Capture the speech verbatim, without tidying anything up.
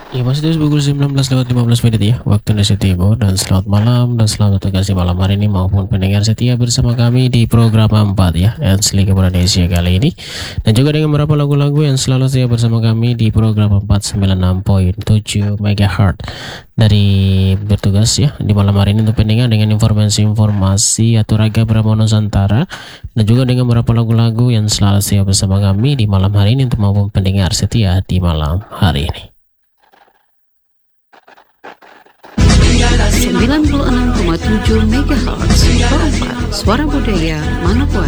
Ya masih terus pukul sembilan belas lewat lima belas menit ya waktu Indonesia Timur, dan selamat malam dan selamat bertugas di malam hari ini maupun pendengar setia bersama kami di program empat ya Ensli Indonesia kali ini, dan juga dengan beberapa lagu-lagu yang selalu setia bersama kami di program empat sembilan enam koma tujuh megahertz dari bertugas ya di malam hari ini untuk pendengar dengan informasi-informasi atau raga Brahma Nusantara, dan juga dengan beberapa lagu-lagu yang selalu setia bersama kami di malam hari ini untuk maupun pendengar setia di malam hari ini. sembilan puluh enam koma tujuh megahertz, Suara Budaya Manokwari.